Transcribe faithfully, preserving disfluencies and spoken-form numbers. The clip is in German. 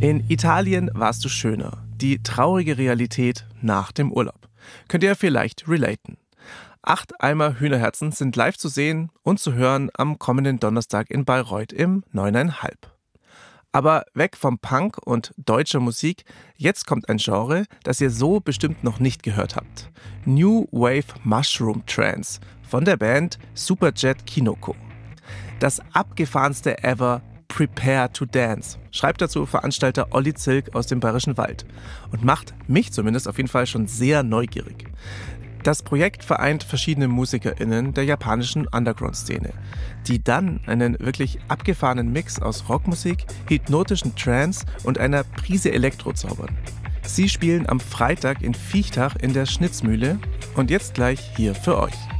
In Italien warst du schöner. Die traurige Realität nach dem Urlaub. Könnt ihr vielleicht relaten. Acht Eimer Hühnerherzen sind live zu sehen und zu hören am kommenden Donnerstag in Bayreuth im neuneinhalb. Aber weg vom Punk und deutscher Musik, jetzt kommt ein Genre, das ihr so bestimmt noch nicht gehört habt. New Wave Mushroom Trance von der Band Superjet Kinoko. Das abgefahrenste ever, Prepare to Dance, schreibt dazu Veranstalter Olli Zilk aus dem Bayerischen Wald und macht mich zumindest auf jeden Fall schon sehr neugierig. Das Projekt vereint verschiedene MusikerInnen der japanischen Underground-Szene, die dann einen wirklich abgefahrenen Mix aus Rockmusik, hypnotischen Trance und einer Prise Elektro zaubern. Sie spielen am Freitag in Viechtach in der Schnitzmühle und jetzt gleich hier für euch.